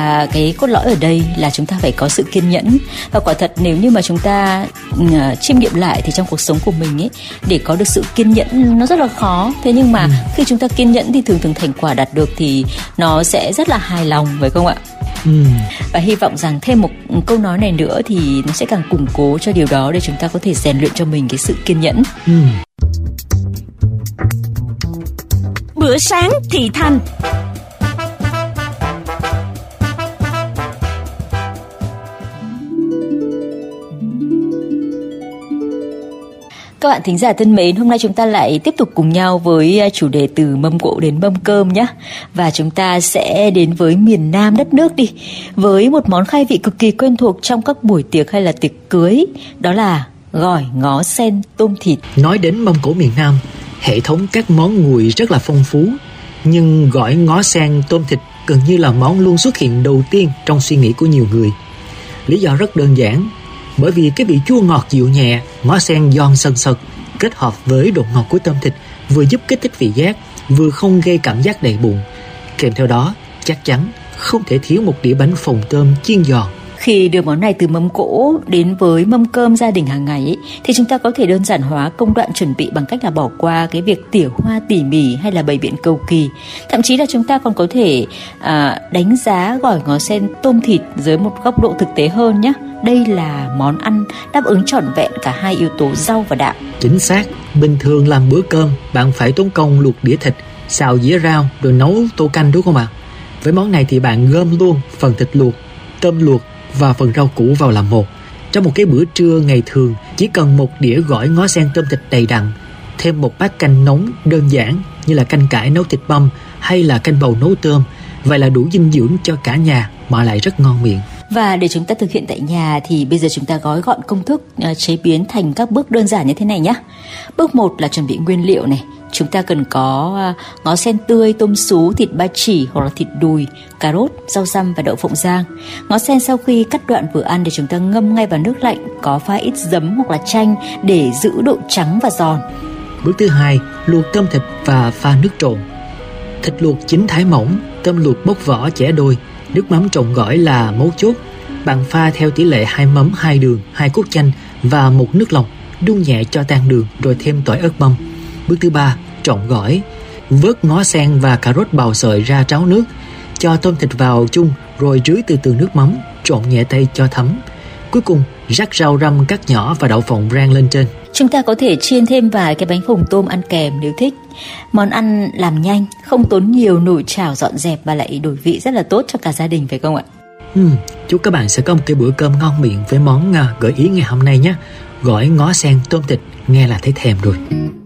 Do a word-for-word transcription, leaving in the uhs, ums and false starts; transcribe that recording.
Và cái cốt lõi ở đây là chúng ta phải có sự kiên nhẫn. Và quả thật nếu như mà chúng ta uh, chiêm nghiệm lại thì trong cuộc sống của mình ấy, để có được sự kiên nhẫn nó rất là khó. Thế nhưng mà ừ. khi chúng ta kiên nhẫn thì thường thường thành quả đạt được thì nó sẽ rất là hài lòng, phải không ạ? Ừ. Và hy vọng rằng thêm một câu nói này nữa thì nó sẽ càng củng cố cho điều đó, để chúng ta có thể rèn luyện cho mình cái sự kiên nhẫn. Ừ. Bữa sáng thị thành. Các bạn thính giả thân mến, hôm nay chúng ta lại tiếp tục cùng nhau với chủ đề từ mâm cỗ đến mâm cơm nhé. Và chúng ta sẽ đến với miền Nam đất nước đi, với một món khai vị cực kỳ quen thuộc trong các buổi tiệc hay là tiệc cưới, đó là gỏi ngó sen tôm thịt. Nói đến mâm cỗ miền Nam, hệ thống các món nguội rất là phong phú, nhưng gỏi ngó sen tôm thịt gần như là món luôn xuất hiện đầu tiên trong suy nghĩ của nhiều người. Lý do rất đơn giản, bởi vì cái vị chua ngọt dịu nhẹ, ngó sen giòn sần sật kết hợp với độ ngọt của tôm thịt vừa giúp kích thích vị giác, vừa không gây cảm giác đầy bụng. Kèm theo đó, chắc chắn không thể thiếu một đĩa bánh phồng tôm chiên giòn. Khi đưa món này từ mâm cỗ đến với mâm cơm gia đình hàng ngày ấy, thì chúng ta có thể đơn giản hóa công đoạn chuẩn bị bằng cách là bỏ qua cái việc tỉa hoa tỉ mỉ hay là bày biện cầu kỳ. Thậm chí là chúng ta còn có thể à, đánh giá gỏi ngó sen tôm thịt dưới một góc độ thực tế hơn nhé. Đây là món ăn đáp ứng trọn vẹn cả hai yếu tố rau và đạm. Chính xác, bình thường làm bữa cơm bạn phải tốn công luộc đĩa thịt, xào dĩa rau rồi nấu tô canh, đúng không ạ? Với món này thì bạn gom luôn phần thịt luộc, tôm luộc và phần rau củ vào làm một. Trong một cái bữa trưa ngày thường, chỉ cần một đĩa gỏi ngó sen tôm thịt đầy đặn, thêm một bát canh nóng đơn giản như là canh cải nấu thịt băm hay là canh bầu nấu tôm, vậy là đủ dinh dưỡng cho cả nhà mà lại rất ngon miệng. Và để chúng ta thực hiện tại nhà thì bây giờ chúng ta gói gọn công thức uh, chế biến thành các bước đơn giản như thế này nhé. Bước một là chuẩn bị nguyên liệu này. Chúng ta cần có uh, ngó sen tươi, tôm sú, thịt ba chỉ hoặc là thịt đùi, cà rốt, rau răm và đậu phộng rang. Ngó sen sau khi cắt đoạn vừa ăn thì chúng ta ngâm ngay vào nước lạnh, có pha ít giấm hoặc là chanh để giữ độ trắng và giòn. Bước thứ hai, luộc tôm thịt và pha nước trộn. Thịt luộc chín thái mỏng, tôm luộc bóc vỏ chẻ đôi. Nước mắm trộn gỏi là mấu chốt. Bạn pha theo tỷ lệ hai mắm, hai đường, hai cốt chanh và một nước lòng, đun nhẹ cho tan đường rồi thêm tỏi ớt băm. Bước thứ ba, trộn gỏi. Vớt ngó sen và cà rốt bào sợi ra tráo nước, cho tôm thịt vào chung rồi rưới từ từ nước mắm, trộn nhẹ tay cho thấm. Cuối cùng rắc rau răm cắt nhỏ và đậu phộng rang lên trên. Chúng ta có thể chiên thêm vài cái bánh phồng tôm ăn kèm nếu thích. Món ăn làm nhanh, không tốn nhiều nồi chảo dọn dẹp và lại đổi vị rất là tốt cho cả gia đình, phải không ạ? Ừ, chúc các bạn sẽ có một cái bữa cơm ngon miệng với món uh, gợi ý ngày hôm nay nhé. Gỏi ngó sen tôm thịt, nghe là thấy thèm rồi.